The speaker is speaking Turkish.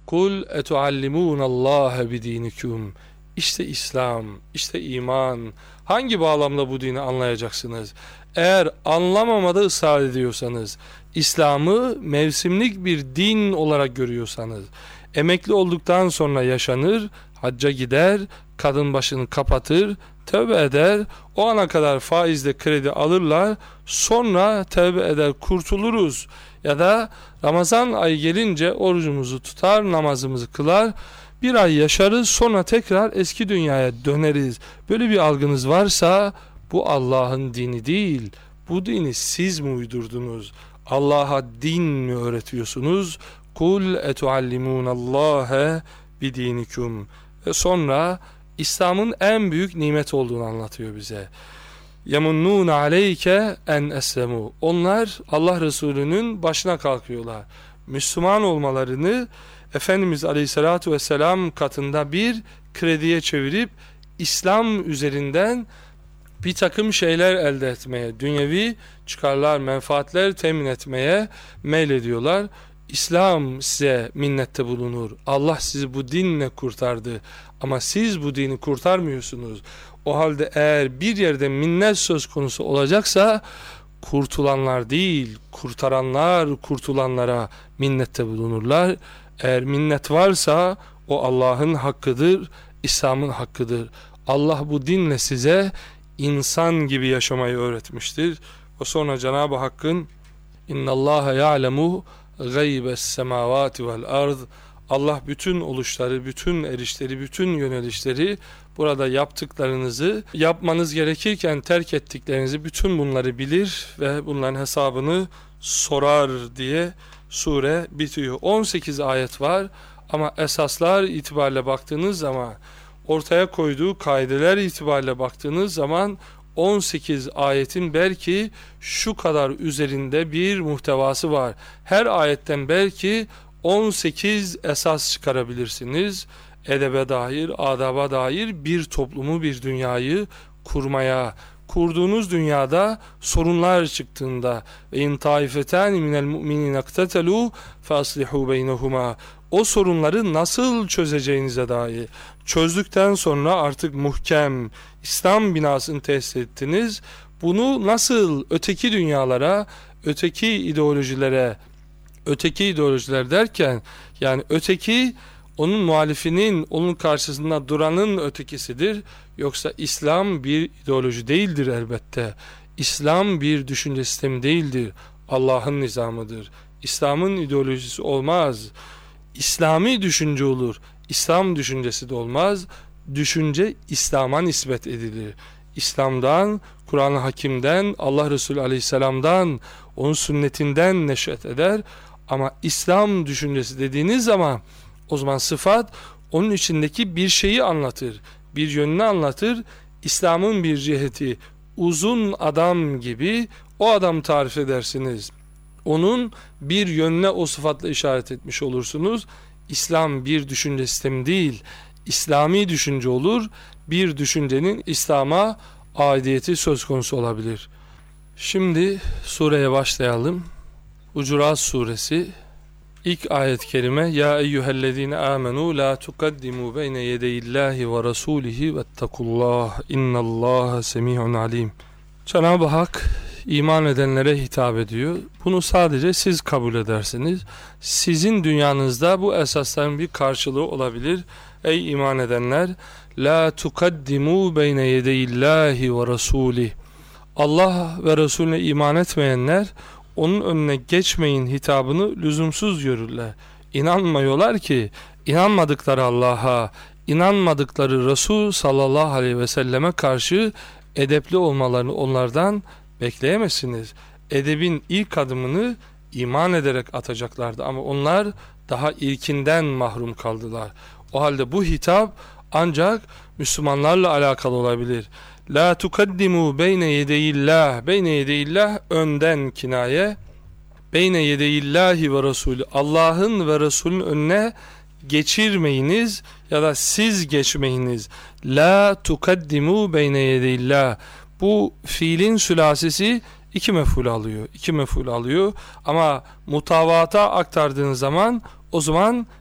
Kul etuallimunallaha bidinikum. İşte İslam, işte iman. Hangi bağlamda bu dini anlayacaksınız? Eğer anlamamada ısrar ediyorsanız, İslam'ı mevsimlik bir din olarak görüyorsanız, emekli olduktan sonra yaşanır, hacca gider, kadın başını kapatır, tövbe eder, o ana kadar faizle kredi alırlar, sonra tövbe eder, kurtuluruz. Ya da Ramazan ayı gelince orucumuzu tutar, namazımızı kılar, bir ay yaşarız, sonra tekrar eski dünyaya döneriz. Böyle bir algınız varsa bu Allah'ın dini değil. Bu dini siz mi uydurdunuz? Allah'a din mi öğretiyorsunuz? Kul etuallimunallaha bidinikum. Ve sonra İslam'ın en büyük nimet olduğunu anlatıyor bize. Yemunnun aleyke en eslemu. Onlar Allah Resulü'nün başına kalkıyorlar. Müslüman olmalarını Efendimiz Aleyhisselatü Vesselam katında bir krediye çevirip İslam üzerinden bir takım şeyler elde etmeye, dünyevi çıkarlar, menfaatler temin etmeye meylediyorlar. İslam size minnette bulunur. Allah sizi bu dinle kurtardı. Ama siz bu dini kurtarmıyorsunuz. O halde eğer bir yerde minnet söz konusu olacaksa, kurtulanlar değil, kurtaranlar kurtulanlara minnette bulunurlar. Eğer minnet varsa o Allah'ın hakkıdır, İslam'ın hakkıdır. Allah bu dinle size insan gibi yaşamayı öğretmiştir. O sonra Cenab-ı Hakk'ın İnnallâhe ya'lemu gaybes semavati vel ard. Allah bütün oluşları, bütün erişleri, bütün yönelişleri, burada yaptıklarınızı, yapmanız gerekirken terk ettiklerinizi, bütün bunları bilir ve bunların hesabını sorar diye sure bitiyor. 18 ayet var ama esaslar itibariyle baktığınız zaman, ortaya koyduğu kaideler itibariyle baktığınız zaman 18 ayetin belki şu kadar üzerinde bir muhtevası var. Her ayetten belki 18 esas çıkarabilirsiniz. Edebe dair, adaba dair bir toplumu, bir dünyayı kurmaya, kurduğunuz dünyada sorunlar çıktığında ve in taifeten minel mu'minin aktetelu faslihu beynehuma, o sorunları nasıl çözeceğinize dair, çözdükten sonra artık muhkem İslam binasını tesis ettiniz. Bunu nasıl öteki dünyalara, öteki ideolojilere, öteki ideolojiler derken yani öteki onun muhalifinin, onun karşısında duranın ötekisidir. Yoksa İslam bir ideoloji değildir elbette. İslam bir düşünce sistemi değildir. Allah'ın nizamıdır. İslam'ın ideolojisi olmaz. İslami düşünce olur. İslam düşüncesi de olmaz. Düşünce İslam'a nispet edilir. İslam'dan, Kur'an-ı Hakim'den, Allah Resulü Aleyhisselam'dan, onun sünnetinden neşet eder. Ama İslam düşüncesi dediğiniz zaman o zaman sıfat onun içindeki bir şeyi anlatır. Bir yönünü anlatır. İslam'ın bir ciheti, uzun adam gibi o adam tarif edersiniz. Onun bir yönüne o sıfatla işaret etmiş olursunuz. İslam bir düşünce sistemi değil, İslami düşünce olur. Bir düşüncenin İslam'a aidiyeti söz konusu olabilir. Şimdi sureye başlayalım. Hucurat suresi ilk ayet-i kerime ya eyyühellezine amenu la tukaddimu beyne yedeyillahi ve rasulihi vettekullah innallaha semihun alim. Cenab-ı Hak iman edenlere hitap ediyor. Bunu sadece siz kabul edersiniz. Sizin dünyanızda bu esasların bir karşılığı olabilir. Ey iman edenler, la tukaddimu beyne yedeyillahi ve rasulih. Allah ve Resulüne iman etmeyenler onun önüne geçmeyin hitabını lüzumsuz görürler. İnanmıyorlar ki, inanmadıkları Allah'a, inanmadıkları Resul sallallahu aleyhi ve selleme karşı edepli olmalarını onlardan bekleyemezsiniz. Edebin ilk adımını iman ederek atacaklardı ama onlar daha ilkinden mahrum kaldılar. O halde bu hitap ancak Müslümanlarla alakalı olabilir. La tukaddimu beyne yedeyillah. Beyne yedeyillah önden kinaye. Beyne yedeyillahi ve Resulü. Allah'ın ve Resulün önüne geçirmeyiniz ya da siz geçmeyiniz. La tukaddimu beyne yedeyillah. Bu fiilin sülasesi iki mef'ul alıyor. İki mef'ul alıyor. Ama mutavata aktardığınız zaman o zaman